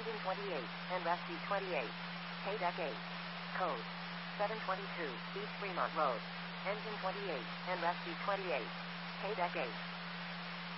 Engine 28, and rescue 28. K-Deck 8. Code 722, East Fremont Road. Engine 28, and rescue 28. K-Deck 8.